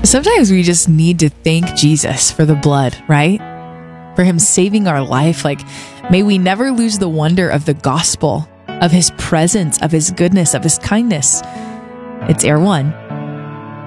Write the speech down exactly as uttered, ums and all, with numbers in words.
Sometimes we just need to thank Jesus for the blood, right? For him saving our life. Like, may we never lose the wonder of the gospel, of his presence, of his goodness, of his kindness. It's Erewhon.